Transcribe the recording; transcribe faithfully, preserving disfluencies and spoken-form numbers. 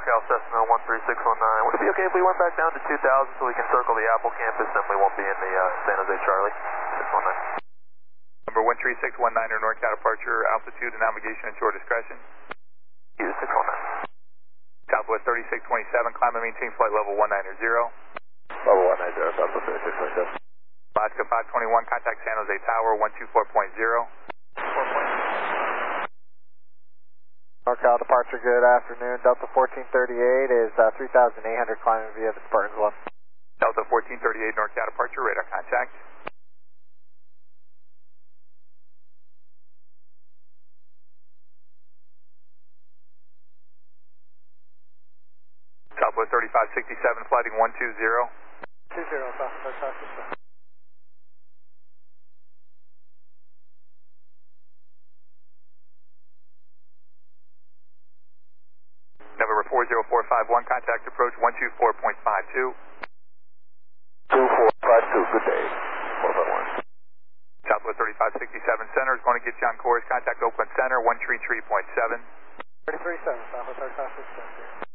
NorCal Cessna one three six one nine. Would it be okay if we went back down to two thousand so we can circle the Apple campus, then we won't be in the uh, San Jose Charlie six one nine? Number one three six one nine or NorCal departure, altitude and navigation at your discretion. U six one nine. Southwest thirty-six twenty-seven, climb and maintain flight level one nine zero. Level one nine zero, Southwest thirty-six twenty-seven. Alaska five twenty-one, contact San Jose Tower one two four point zero. NorCal departure, good afternoon. Delta fourteen thirty-eight is uh, three thousand eight hundred climbing via the Spartans one. Delta fourteen thirty-eight, NorCal departure, radar contact. Southwest thirty-five sixty-seven, flighting one two zero. two zero, Southwest thirty-five sixty-seven. November four zero four five one, contact approach one two four point five two. two four five two, good day. four five one. Southwest thirty-five sixty-seven, center is going to get you on course. Contact Oakland Center one three three point seven. thirty-three seven, Southwest thirty-five sixty-seven.